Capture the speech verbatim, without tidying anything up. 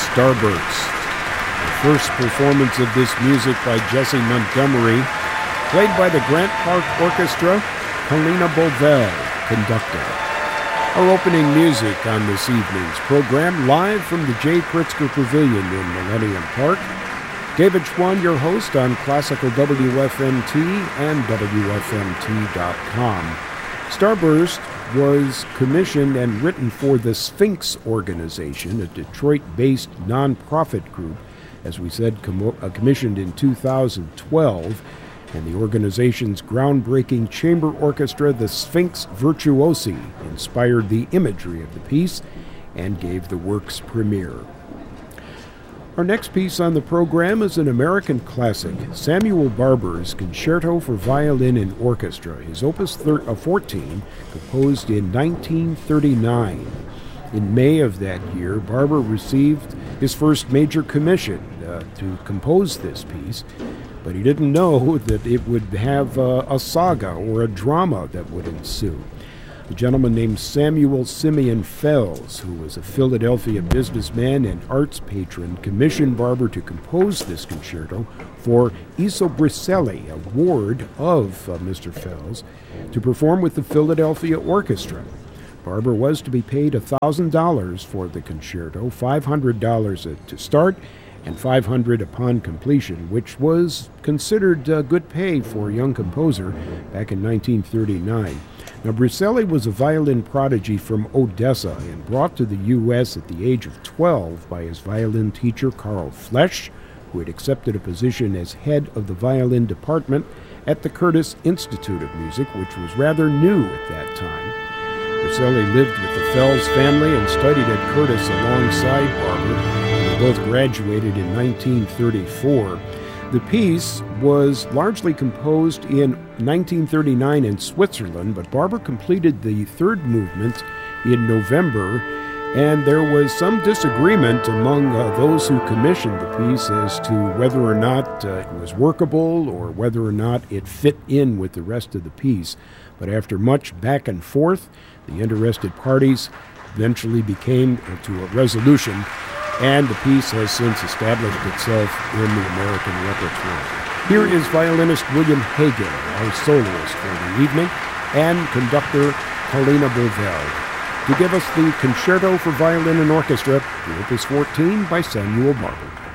Starburst. The first performance of this music by Jesse Montgomery, played by the Grant Park Orchestra, Helena Bovell, conductor. Our opening music on this evening's program, live from the Jay Pritzker Pavilion in Millennium Park. David Schwann, your host on Classical W F M T and W F M T dot com. Starburst was commissioned and written for the Sphinx Organization, a Detroit-based nonprofit group, as we said, com- uh, commissioned in two thousand twelve, and the organization's groundbreaking chamber orchestra, the Sphinx Virtuosi, inspired the imagery of the piece and gave the work's premiere. Our next piece on the program is an American classic, Samuel Barber's Concerto for Violin and Orchestra, his Opus fourteen, composed in nineteen thirty-nine. In May of that year, Barber received his first major commission uh, to compose this piece, but he didn't know that it would have uh, a saga or a drama that would ensue. A gentleman named Samuel Simeon Fells, who was a Philadelphia businessman and arts patron, commissioned Barber to compose this concerto for Iso Briselli, a ward of uh, Mister Fells, to perform with the Philadelphia Orchestra. Barber was to be paid one thousand dollars for the concerto, five hundred dollars to start, and five hundred dollars upon completion, which was considered uh, good pay for a young composer back in nineteen thirty-nine. Now, Briselli was a violin prodigy from Odessa and brought to the U S at the age of twelve by his violin teacher, Carl Flesch, who had accepted a position as head of the violin department at the Curtis Institute of Music, which was rather new at that time. Briselli lived with the Fells family and studied at Curtis alongside Barber. They both graduated in nineteen thirty-four. The piece was largely composed in nineteen thirty-nine in Switzerland, but Barber completed the third movement in November, and there was some disagreement among uh, those who commissioned the piece as to whether or not uh, it was workable or whether or not it fit in with the rest of the piece. But after much back and forth, the interested parties eventually became uh, to a resolution, and the piece has since established itself in the American repertoire. Here is violinist William Hagen, our soloist for the evening, and conductor Helena Bovell, to give us the Concerto for Violin and Orchestra, the Opus fourteen by Samuel Barber.